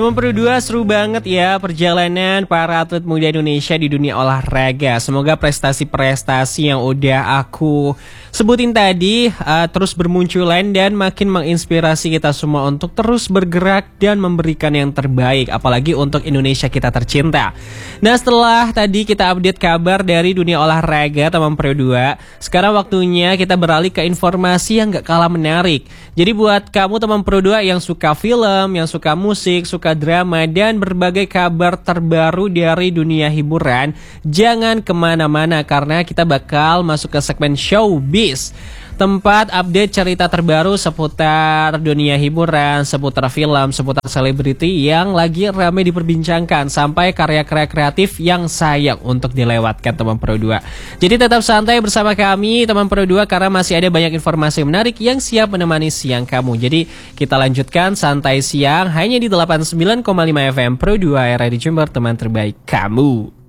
Teman Pro 2, seru banget ya perjalanan para atlet muda Indonesia di dunia olahraga. Semoga prestasi-prestasi yang udah aku sebutin tadi terus bermunculan dan makin menginspirasi kita semua untuk terus bergerak dan memberikan yang terbaik, apalagi untuk Indonesia kita tercinta. Nah, setelah tadi kita update kabar dari dunia olahraga teman Pro 2, sekarang waktunya kita beralih ke informasi yang gak kalah menarik. Jadi buat kamu teman Pro 2 yang suka film, yang suka musik, suka drama, dan berbagai kabar terbaru dari dunia hiburan, jangan kemana-mana karena kita bakal masuk ke segmen Showbiz, tempat update cerita terbaru seputar dunia hiburan, seputar film, seputar selebriti yang lagi ramai diperbincangkan, sampai karya-karya kreatif yang sayang untuk dilewatkan teman Pro 2. Jadi tetap santai bersama kami teman Pro 2 karena masih ada banyak informasi menarik yang siap menemani siang kamu. Jadi kita lanjutkan santai siang hanya di 89,5 FM Pro 2 era di Jember, teman terbaik kamu.